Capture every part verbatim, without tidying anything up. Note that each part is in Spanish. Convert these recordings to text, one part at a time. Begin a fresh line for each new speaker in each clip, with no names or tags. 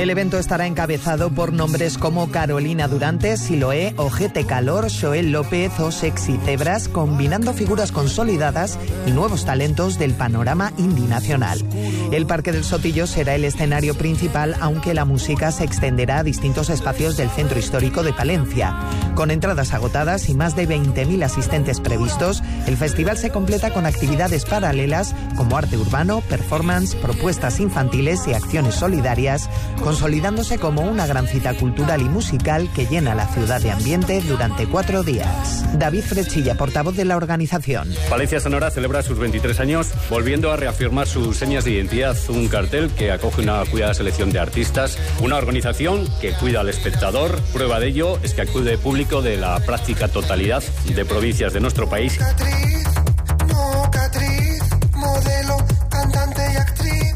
El evento estará encabezado por nombres como Carolina Durante, Siloé, Ojete Calor, Joel López o Sexy Cebras, combinando figuras consolidadas y nuevos talentos del panorama indie nacional. El Parque del Sotillo será el escenario principal, aunque la música se extenderá a distintos espacios del centro histórico de Palencia. Con entradas agotadas y más de veinte mil asistentes previstos, el festival se completa con actividades paralelas como arte urbano, performance, propuestas infantiles y acciones solidarias, consolidándose como una gran cita cultural y musical que llena la ciudad de ambiente durante cuatro días. David Frechilla, portavoz de la organización.
Palencia Sonora celebra sus veintitrés años, volviendo a reafirmar sus señas de identidad, un cartel que acoge una cuidada selección de artistas, una organización que cuida al espectador. Prueba de ello es que acude público de la práctica totalidad de provincias de nuestro país.
Catriz, mocatriz, modelo, cantante y actriz.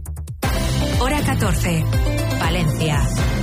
Hora catorce, Valencia.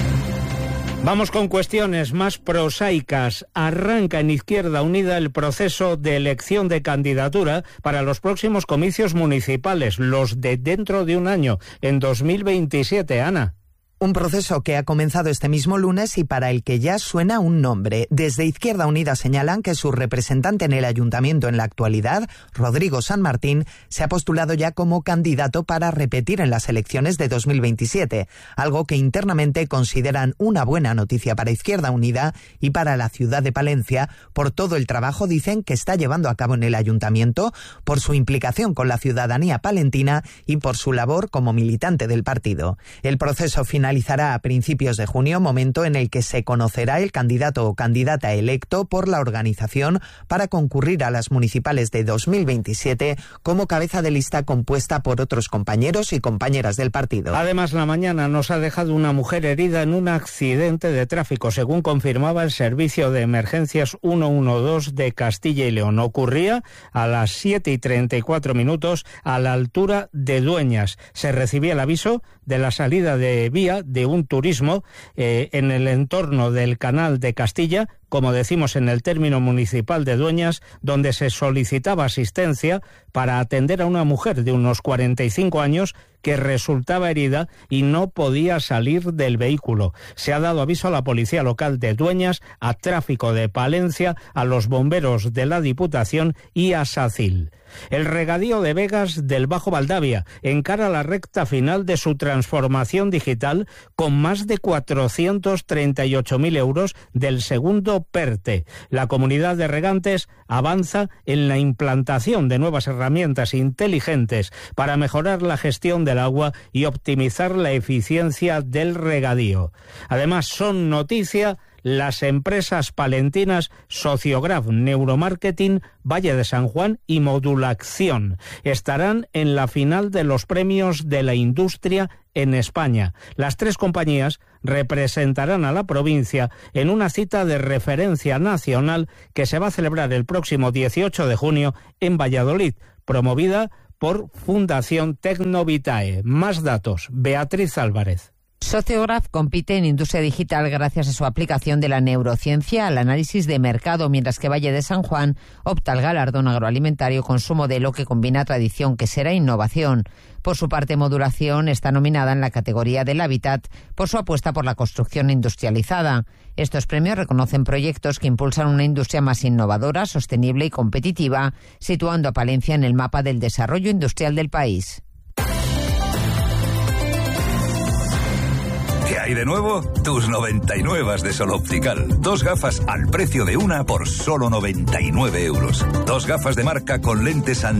Vamos con cuestiones más prosaicas. Arranca en Izquierda Unida el proceso de elección de candidatura para los próximos comicios municipales, los de dentro de un año, en dos mil veintisiete, Ana.
Un proceso que ha comenzado este mismo lunes y para el que ya suena un nombre. Desde Izquierda Unida señalan que su representante en el ayuntamiento en la actualidad, Rodrigo San Martín, se ha postulado ya como candidato para repetir en las elecciones de dos mil veintisiete, algo que internamente consideran una buena noticia para Izquierda Unida y para la ciudad de Palencia por todo el trabajo, dicen, que está llevando a cabo en el ayuntamiento, por su implicación con la ciudadanía palentina y por su labor como militante del partido. El proceso final finalizará a principios de junio, momento en el que se conocerá el candidato o candidata electo por la organización para concurrir a las municipales de dos mil veintisiete como cabeza de lista compuesta por otros compañeros y compañeras del partido.
Además, la mañana nos ha dejado una mujer herida en un accidente de tráfico, según confirmaba el Servicio de Emergencias ciento doce de Castilla y León. Ocurría a las siete y treinta y cuatro minutos a la altura de Dueñas. Se recibía el aviso de la salida de vía de un turismo eh, en el entorno del Canal de Castilla, como decimos en el término municipal de Dueñas, donde se solicitaba asistencia para atender a una mujer de unos cuarenta y cinco años que resultaba herida y no podía salir del vehículo. Se ha dado aviso a la Policía Local de Dueñas, a Tráfico de Palencia, a los bomberos de la Diputación y a SACIL. El regadío de Vegas del Bajo Valdavia encara la recta final de su transformación digital con más de cuatrocientos treinta y ocho mil euros del segundo PERTE. La comunidad de regantes avanza en la implantación de nuevas herramientas inteligentes para mejorar la gestión del agua y optimizar la eficiencia del regadío. Además, son noticia las empresas palentinas Sociograph, Neuromarketing, Valle de San Juan y Modulación. Estarán en la final de los premios de la industria en España. Las tres compañías representarán a la provincia en una cita de referencia nacional que se va a celebrar el próximo dieciocho de junio en Valladolid, promovida por Fundación Tecnovitae. Más datos, Beatriz Álvarez.
Sociograph compite en industria digital gracias a su aplicación de la neurociencia al análisis de mercado, mientras que Valle de San Juan opta al galardón agroalimentario con su modelo que combina tradición, que será innovación. Por su parte, Modulación está nominada en la categoría del hábitat por su apuesta por la construcción industrializada. Estos premios reconocen proyectos que impulsan una industria más innovadora, sostenible y competitiva, situando a Palencia en el mapa del desarrollo industrial del país.
¿Qué hay de nuevo? Tus noventa y nueve de Sol Optical. Dos gafas al precio de una por solo noventa y nueve euros. Dos gafas de marca con lentes